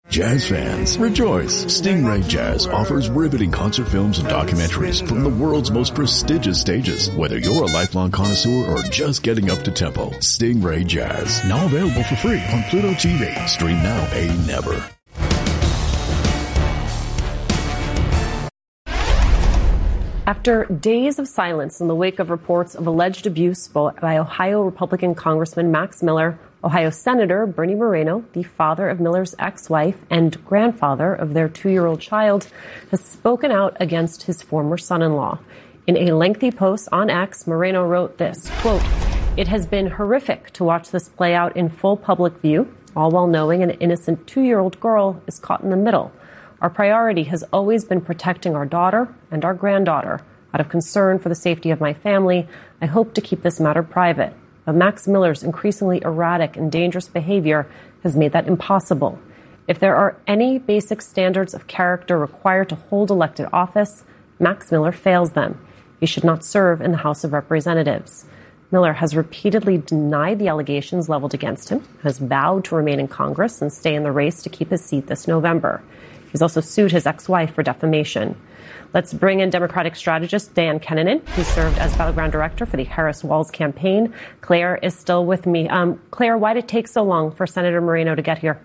Jazz fans, rejoice! Stingray Jazz offers riveting concert films and documentaries from the world's most prestigious stages. Whether you're a lifelong connoisseur or just getting up to tempo, Stingray Jazz, now available for free on Pluto TV. Stream now, pay never. After days of silence in the wake of reports of alleged abuse by Ohio Republican Congressman Max Miller, Ohio Senator Bernie Moreno, the father of Miller's ex-wife and grandfather of their 2-year-old child, has spoken out against his former son-in-law. In a lengthy post on X, Moreno wrote this, quote, "It has been horrific to watch this play out in full public view, all while knowing an innocent 2-year-old girl is caught in the middle. Our priority has always been protecting our daughter and our granddaughter. Out of concern for the safety of my family, I hope to keep this matter private. But Max Miller's increasingly erratic and dangerous behavior has made that impossible. If there are any basic standards of character required to hold elected office, Max Miller fails them. He should not serve in the House of Representatives." Miller has repeatedly denied the allegations leveled against him, has vowed to remain in Congress and stay in the race to keep his seat this November. He's also sued his ex-wife for defamation. Let's bring in Democratic strategist Dan Kennanen, who served as battleground director for the Harris-Walz campaign. Claire is still with me. Claire, why did it take so long for Senator Moreno to get here?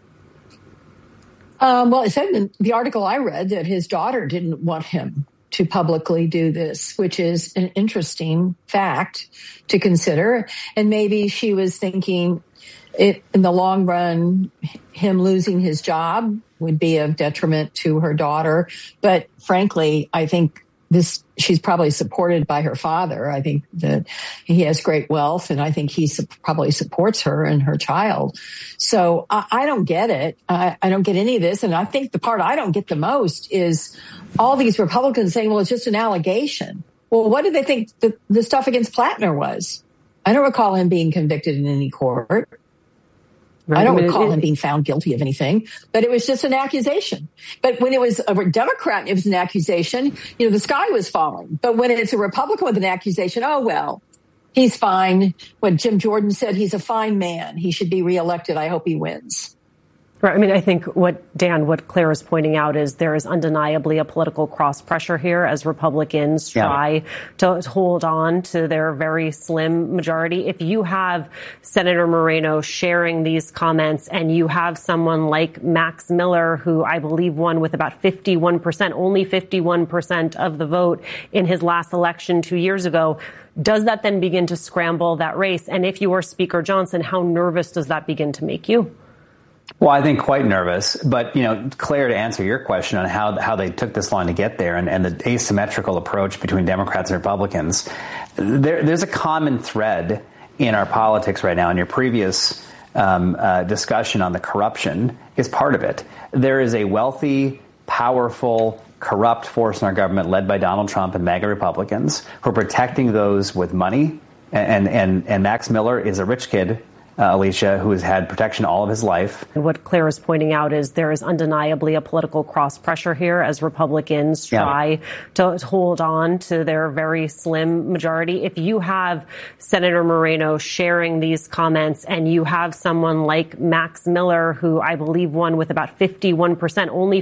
Well, it said in the article I read that his daughter didn't want him to publicly do this, which is an interesting fact to consider. And maybe she was thinking in the long run, him losing his job would be of detriment to her daughter. But frankly, I think she's probably supported by her father. I think that he has great wealth, and I think he probably supports her and her child. So I don't get it. I don't get any of this. And I think the part I don't get the most is all these Republicans saying, well, it's just an allegation. Well, what did they think the stuff against Plattner was? I don't recall him being convicted in any court. Right. I don't recall him being found guilty of anything, but it was just an accusation. But when it was a Democrat, it was an accusation. The sky was falling. But when it's a Republican with an accusation, oh, well, he's fine. When Jim Jordan said he's a fine man, he should be reelected. I hope he wins. Right. I mean, I think what Claire is pointing out is there is undeniably a political cross pressure here as Republicans try to hold on to their very slim majority. If you have Senator Moreno sharing these comments and you have someone like Max Miller, who I believe won with about 51%, only 51% of the vote in his last election 2 years ago, does that then begin to scramble that race? And if you are Speaker Johnson, how nervous does that begin to make you? Well, I think quite nervous. But, Claire, to answer your question on how they took this long to get there and the asymmetrical approach between Democrats and Republicans, there's a common thread in our politics right now. And your previous discussion on the corruption is part of it. There is a wealthy, powerful, corrupt force in our government led by Donald Trump and MAGA Republicans who are protecting those with money. And Max Miller is a rich kid, Alicia, who has had protection all of his life. What Claire is pointing out is there is undeniably a political cross pressure here as Republicans try to hold on to their very slim majority. If you have Senator Moreno sharing these comments and you have someone like Max Miller, who I believe won with about 51%, only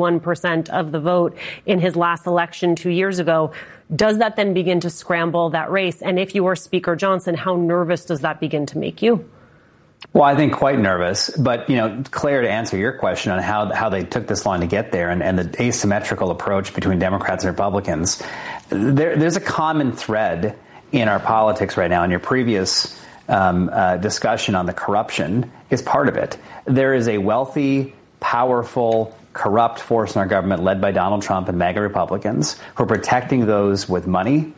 51% of the vote in his last election 2 years ago, does that then begin to scramble that race? And if you are Speaker Johnson, how nervous does that begin to make you? Well, I think quite nervous. But, Claire, to answer your question on how they took this long to get there and the asymmetrical approach between Democrats and Republicans, there's a common thread in our politics right now. And your previous discussion on the corruption is part of it. There is a wealthy, powerful, corrupt force in our government led by Donald Trump and MAGA Republicans who are protecting those with money.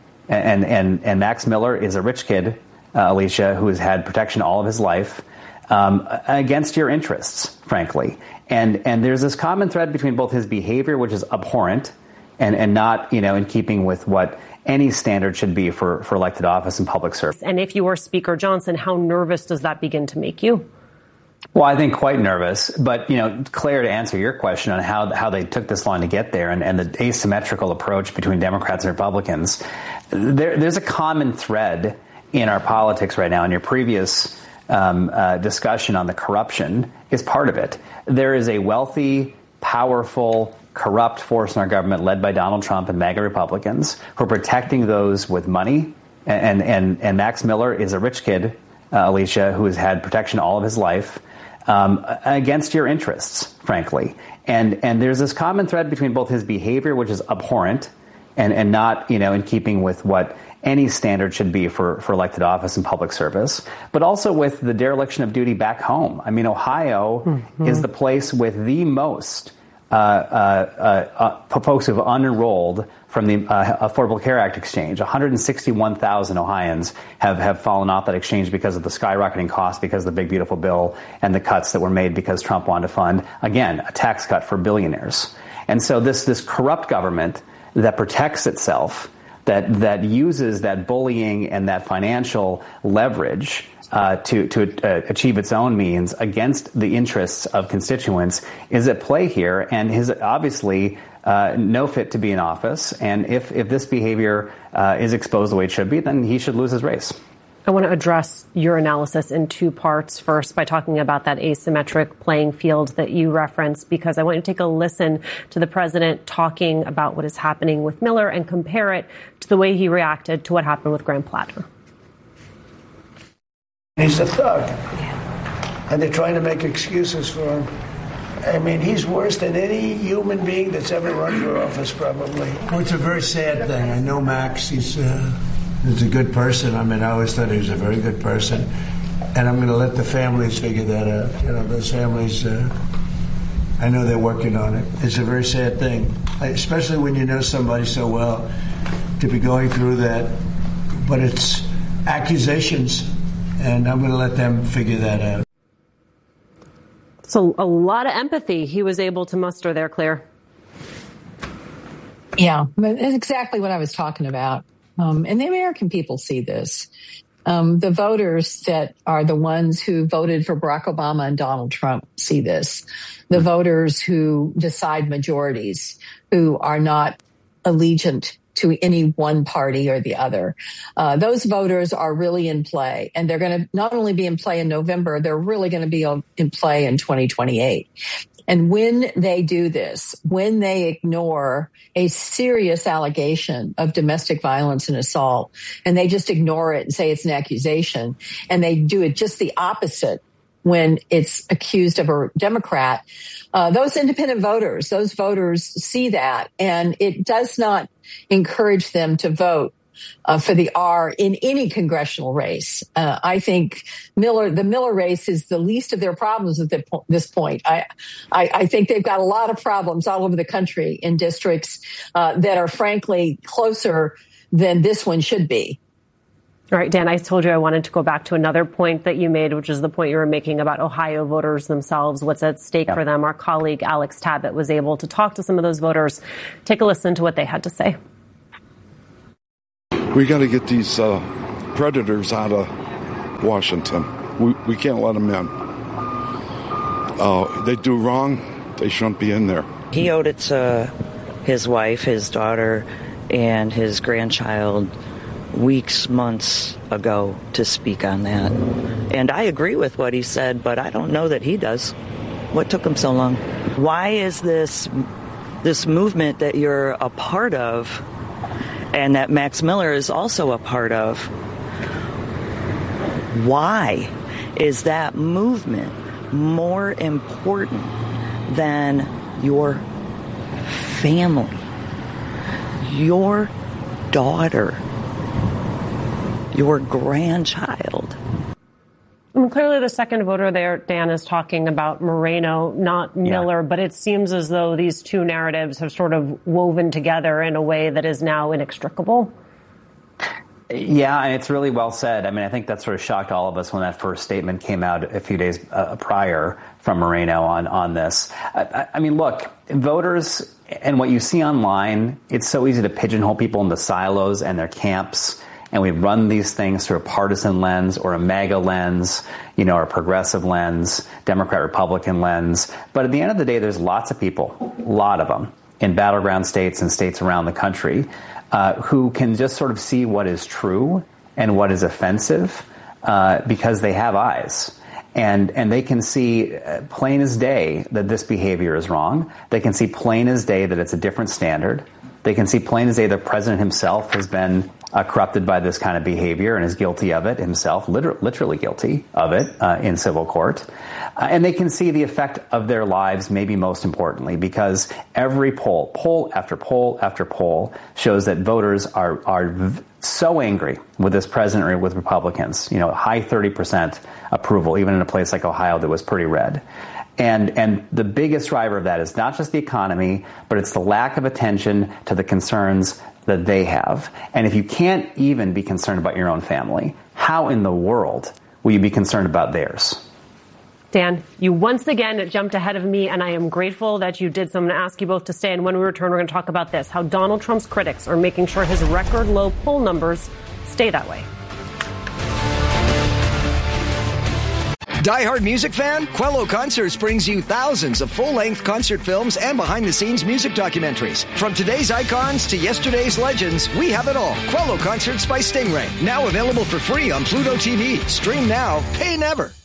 And Max Miller is a rich kid, Alicia, who has had protection all of his life against your interests, frankly. And there's this common thread between both his behavior, which is abhorrent and not, in keeping with what any standard should be for elected office and public service. And if you are Speaker Johnson, how nervous does that begin to make you? Well, I think quite nervous. But, Claire, to answer your question on how they took this long to get there and the asymmetrical approach between Democrats and Republicans, there's a common thread in our politics right now. And your previous discussion on the corruption is part of it. There is a wealthy, powerful, corrupt force in our government led by Donald Trump and MAGA Republicans who are protecting those with money. And Max Miller is a rich kid, Alicia, who has had protection all of his life against your interests, frankly. And there's this common thread between both his behavior, which is abhorrent and not, in keeping with what any standard should be for elected office and public service, but also with the dereliction of duty back home. I mean, Ohio is the place with the most folks who have unenrolled from the Affordable Care Act exchange. 161,000 Ohioans have fallen off that exchange because of the skyrocketing costs, because of the big, beautiful bill and the cuts that were made because Trump wanted to fund, again, a tax cut for billionaires. And so this corrupt government that protects itself, that uses that bullying and that financial leverage to achieve its own means against the interests of constituents is at play here, and is obviously no fit to be in office. And if this behavior is exposed the way it should be, then he should lose his race. I want to address your analysis in two parts. First, by talking about that asymmetric playing field that you referenced, because I want you to take a listen to the president talking about what is happening with Miller and compare it to the way he reacted to what happened with Graham Platter. He's a thug, and they're trying to make excuses for him. I mean, he's worse than any human being that's ever run for office, probably. Well, it's a very sad thing. I know Max. He's a good person. I mean, I always thought he was a very good person. And I'm going to let the families figure that out. Those families, I know they're working on it. It's a very sad thing, especially when you know somebody so well, to be going through that. But it's accusations, and I'm going to let them figure that out. So a lot of empathy he was able to muster there, Claire. Yeah, that's exactly what I was talking about. And the American people see this. The voters that are the ones who voted for Barack Obama and Donald Trump see this. The voters who decide majorities, who are not allegiant to any one party or the other. Those voters are really in play, and they're going to not only be in play in November, they're really going to be in play in 2028. And when they do this, when they ignore a serious allegation of domestic violence and assault, and they just ignore it and say it's an accusation, and they do it just the opposite when it's accused of a Democrat, those independent voters, those voters see that, and it does not encourage them to vote for the R in any congressional race. I think the Miller race is the least of their problems at this point. I think they've got a lot of problems all over the country in districts that are frankly closer than this one should be. All right, Dan, I told you I wanted to go back to another point that you made, which is the point you were making about Ohio voters themselves, what's at stake for them. Our colleague Alex Tabbitt was able to talk to some of those voters. Take a listen to what they had to say. We got to get these predators out of Washington. We can't let them in. They do wrong. They shouldn't be in there. He owed it to his wife, his daughter, and his grandchild weeks, months ago to speak on that. And I agree with what he said, but I don't know that he does. What took him so long? Why is this movement that you're a part of and that Max Miller is also a part of, why is that movement more important than your family, your daughter, your grandchild? I mean, clearly the second voter there, Dan, is talking about Moreno, not Miller, but it seems as though these two narratives have sort of woven together in a way that is now inextricable. Yeah, and it's really well said. I mean, I think that sort of shocked all of us when that first statement came out a few days prior from Moreno on this. I mean, look, voters and what you see online, it's so easy to pigeonhole people into silos and their camps. And we run these things through a partisan lens or a MAGA lens, or a progressive lens, Democrat, Republican lens. But at the end of the day, there's lots of people, a lot of them, in battleground states and states around the country who can just sort of see what is true and what is offensive because they have eyes. And they can see plain as day that this behavior is wrong. They can see plain as day that it's a different standard. They can see plain as day the president himself has been corrupted by this kind of behavior and is guilty of it himself, literally guilty of it in civil court. And they can see the effect of their lives, maybe most importantly, because every poll after poll after poll shows that voters are so angry with this president or with Republicans, high 30% approval, even in a place like Ohio that was pretty red. And the biggest driver of that is not just the economy, but it's the lack of attention to the concerns that they have. And if you can't even be concerned about your own family, how in the world will you be concerned about theirs? Dan, you once again jumped ahead of me, and I am grateful that you did. So I'm going to ask you both to stay. And when we return, we're going to talk about this, how Donald Trump's critics are making sure his record low poll numbers stay that way. Die-hard music fan? Quello Concerts brings you thousands of full-length concert films and behind-the-scenes music documentaries. From today's icons to yesterday's legends, we have it all. Quello Concerts by Stingray. Now available for free on Pluto TV. Stream now, pay never.